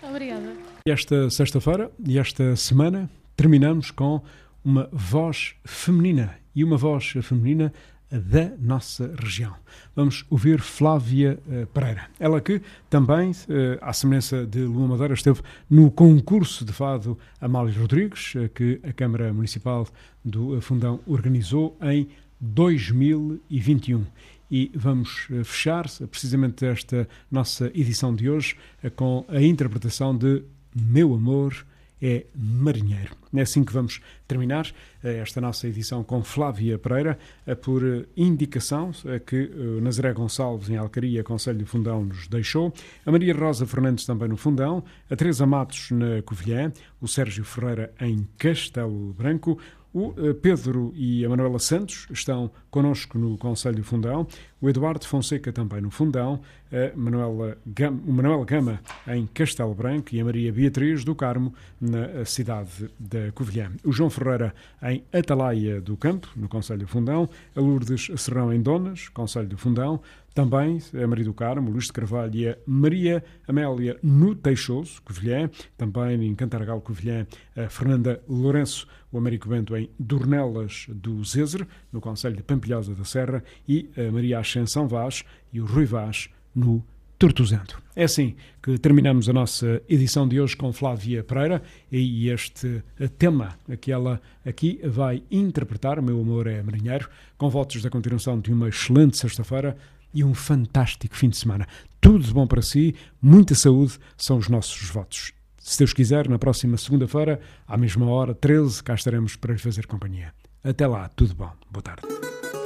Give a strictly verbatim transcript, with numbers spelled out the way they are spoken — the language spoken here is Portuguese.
Obrigada. Esta sexta-feira e esta semana terminamos com uma voz feminina e uma voz feminina da nossa região. Vamos ouvir Flávia uh, Pereira. Ela que também, uh, à semelhança de Lua Madeira, esteve no concurso de fado Amália Rodrigues, uh, que a Câmara Municipal do Fundão organizou em dois mil e vinte e um. E vamos uh, fechar precisamente esta nossa edição de hoje uh, com a interpretação de Meu Amor é Marinheiro. É assim que vamos terminar esta nossa edição com Flávia Pereira, por indicação que Nazaré Gonçalves, em Alcaria, Concelho do Fundão, nos deixou, a Maria Rosa Fernandes também no Fundão, a Teresa Matos na Covilhã, o Sérgio Ferreira em Castelo Branco, o Pedro e a Manuela Santos estão connosco no Concelho do Fundão, o Eduardo Fonseca também no Fundão, a Manuela Gama, o Manuel Gama em Castelo Branco e a Maria Beatriz do Carmo na cidade da Covilhã. O João Ferreira em Atalaia do Campo, no Concelho do Fundão, a Lourdes Serrão em Donas, Concelho do Fundão, também a Maria do Carmo, Luís de Carvalho e a Maria Amélia no Teixoso, Covilhã, também em Cantargal, Covilhã, a Fernanda Lourenço, o Américo Bento em Dornelas do Zezer, no Concelho de Pampilhosa da Serra, e a Maria Ascensão Vaz e o Rui Vaz no Tortuzento. É assim que terminamos a nossa edição de hoje com Flávia Pereira e este tema que ela aqui vai interpretar, Meu Amor é Marinheiro, com votos da continuação de uma excelente sexta-feira e um fantástico fim de semana. Tudo de bom para si, muita saúde são os nossos votos. Se Deus quiser, na próxima segunda-feira, à mesma hora, treze, cá estaremos para lhe fazer companhia. Até lá, tudo bom. Boa tarde.